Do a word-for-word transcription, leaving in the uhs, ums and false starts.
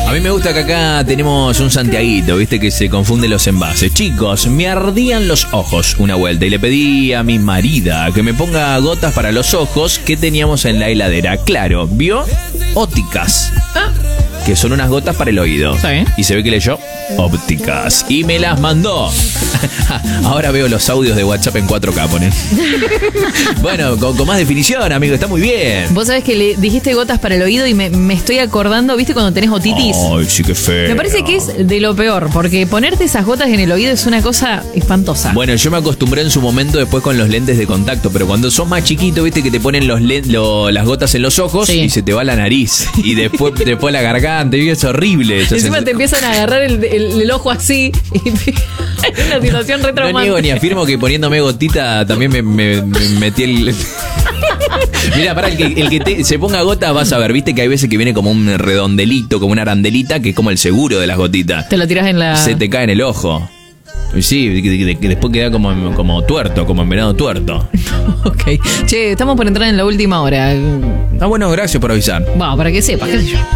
A mí me gusta que acá tenemos un Santiaguito, viste, que se confunde los envases. Chicos, me ardían los ojos una vuelta y le pedí a mi marida que me ponga gotas para los ojos que teníamos en la heladera. Claro, ¿vio? Ópticas. Ah. Que son unas gotas para el oído. Sí. Y se ve que leyó ópticas. Y me las mandó. Ahora veo los audios de WhatsApp en cuatro K, ponen. Bueno, con, con más definición, amigo, está muy bien. Vos sabés que le dijiste gotas para el oído y me, me estoy acordando, ¿viste cuando tenés otitis? Ay, sí, qué feo. Me parece que es de lo peor, porque ponerte esas gotas en el oído es una cosa espantosa. Bueno, yo me acostumbré en su momento después con los lentes de contacto, pero cuando sos más chiquito, viste que te ponen los len- lo, las gotas en los ojos, sí, y se te va la nariz. Y después, después la garganta, y es horrible. Entonces, encima te empiezan a agarrar el, el, el ojo así. Y te... es una situación re traumática. No niego ni afirmo que poniéndome gotita también me, me, me metí el... Mira, para el que, el que te, se ponga gota vas a ver, viste que hay veces que viene como un redondelito, como una arandelita, que es como el seguro de las gotitas. Te lo tirás en la... Se te cae en el ojo. Sí, que, que después queda como, como tuerto, como envenenado tuerto. Ok. Che, estamos por entrar en la última hora. Ah, bueno, gracias por avisar. Bueno, para que sepas, qué sé yo.